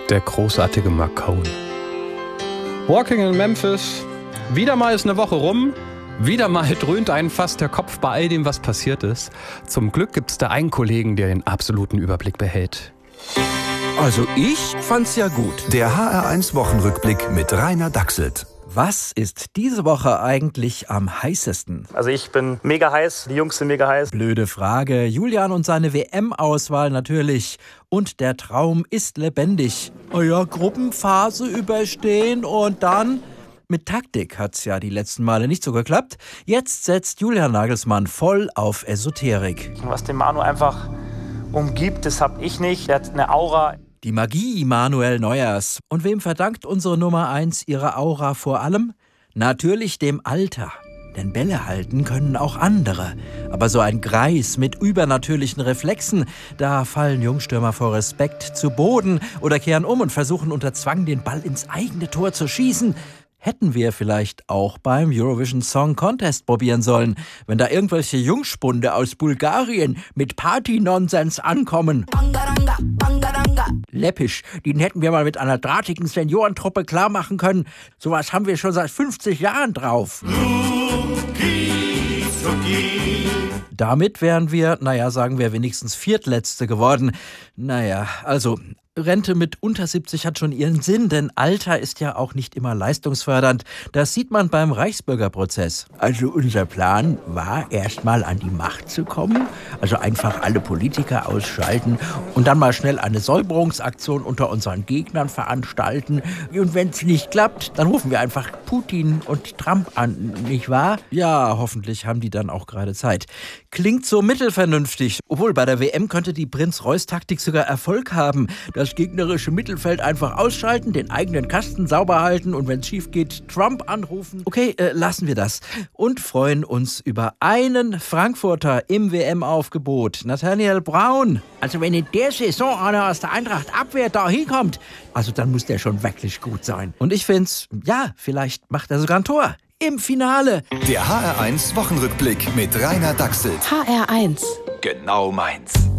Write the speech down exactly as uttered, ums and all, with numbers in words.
der großartige Mark Cohn. Walking in Memphis, wieder mal ist eine Woche rum, wieder mal dröhnt einen fast der Kopf bei all dem, was passiert ist. Zum Glück gibt es da einen Kollegen, der den absoluten Überblick behält. Also ich fand's ja gut. Der H R eins Wochenrückblick mit Rainer Dachselt. Was ist diese Woche eigentlich am heißesten? Also ich bin mega heiß, die Jungs sind mega heiß. Blöde Frage. Julian und seine W M-Auswahl natürlich. Und der Traum ist lebendig. Oh ja, Gruppenphase überstehen und dann... Mit Taktik hat's ja die letzten Male nicht so geklappt. Jetzt setzt Julian Nagelsmann voll auf Esoterik. Was den Manu einfach umgibt, das hab ich nicht. Er hat eine Aura. Die Magie Manuel Neuers. Und wem verdankt unsere Nummer eins ihre Aura vor allem? Natürlich dem Alter. Denn Bälle halten können auch andere. Aber so ein Greis mit übernatürlichen Reflexen, da fallen Jungstürmer vor Respekt zu Boden oder kehren um und versuchen unter Zwang den Ball ins eigene Tor zu schießen. Hätten wir vielleicht auch beim Eurovision Song Contest probieren sollen, wenn da irgendwelche Jungspunde aus Bulgarien mit Party-Nonsens ankommen. Bangaranga, Bangaranga. Läppisch, den hätten wir mal mit einer drahtigen Seniorentruppe klar machen können. Sowas haben wir schon seit fünfzig Jahren drauf. Luki, Luki. Damit wären wir, naja, sagen wir wenigstens Viertletzte geworden. Naja, also... Rente mit unter siebzig hat schon ihren Sinn, denn Alter ist ja auch nicht immer leistungsfördernd. Das sieht man beim Reichsbürgerprozess. Also unser Plan war, erst mal an die Macht zu kommen, also einfach alle Politiker ausschalten und dann mal schnell eine Säuberungsaktion unter unseren Gegnern veranstalten. Und wenn es nicht klappt, dann rufen wir einfach Putin und Trump an, nicht wahr? Ja, hoffentlich haben die dann auch gerade Zeit. Klingt so mittelvernünftig. Obwohl, bei der W M könnte die Prinz-Reuß-Taktik sogar Erfolg haben. Das gegnerische Mittelfeld einfach ausschalten, den eigenen Kasten sauber halten und wenn es schief geht, Trump anrufen. Okay, äh, lassen wir das. Und freuen uns über einen Frankfurter im W M-Aufgebot. Nathaniel Braun. Also wenn in der Saison einer aus der Eintracht Abwehr da hinkommt, also dann muss der schon wirklich gut sein. Und ich find's, ja, vielleicht macht er sogar ein Tor. Im Finale. Der H R eins Wochenrückblick mit Rainer Dachselt. H R eins. Genau meins.